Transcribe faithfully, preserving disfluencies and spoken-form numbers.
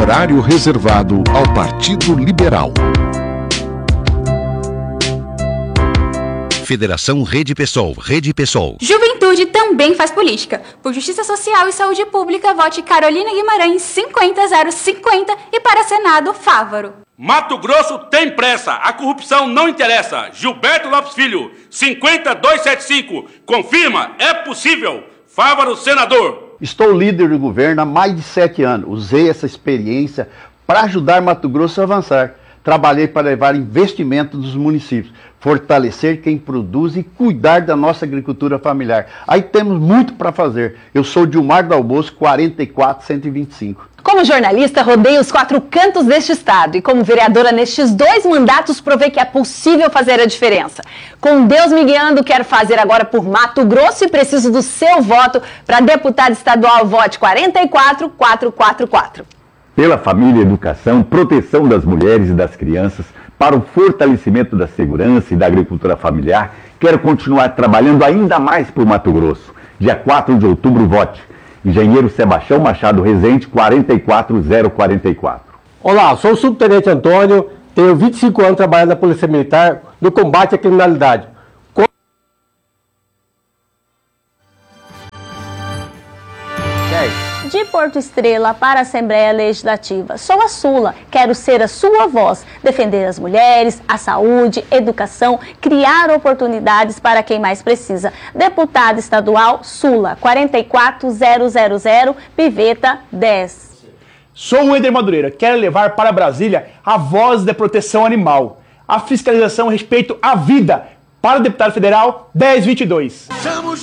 Horário reservado ao Partido Liberal. Federação Rede Pessoal, Rede Pessoal. Juventude também faz política. Por Justiça Social e Saúde Pública, vote Carolina Guimarães cinquenta zero cinquenta e para Senado, Fávaro. Mato Grosso tem pressa, a corrupção não interessa. Gilberto Lopes Filho, cinquenta dois setenta e cinco. Confirma, é possível. Fávaro, senador. Estou líder do governo há mais de sete anos. Usei essa experiência para ajudar Mato Grosso a avançar. Trabalhei para levar investimento dos municípios, fortalecer quem produz e cuidar da nossa agricultura familiar. Aí temos muito para fazer. Eu sou Dilmar Dal Bosco, quarenta e quatro cento e vinte e cinco. Como jornalista, rodei os quatro cantos deste estado e como vereadora nestes dois mandatos provei que é possível fazer a diferença. Com Deus me guiando, quero fazer agora por Mato Grosso e preciso do seu voto para deputado estadual. Vote quarenta e quatro mil quatrocentos e quarenta e quatro. Pela família, educação, proteção das mulheres e das crianças, para o fortalecimento da segurança e da agricultura familiar, quero continuar trabalhando ainda mais por Mato Grosso. Dia quatro de outubro, vote. Engenheiro Sebastião Machado Rezende, quarenta e quatro mil quarenta e quatro. Olá, sou o subtenente Antônio, tenho vinte e cinco anos trabalhando na Polícia Militar no combate à criminalidade. De Porto Estrela para a Assembleia Legislativa. Sou a Sula, quero ser a sua voz, defender as mulheres, a saúde, educação, criar oportunidades para quem mais precisa. Deputada estadual Sula, quarenta e quatro mil, Piveta dez. Sou o Eder Madureira, quero levar para Brasília a voz da proteção animal, a fiscalização a respeito à vida, para o deputado federal dez vinte e dois. Chamo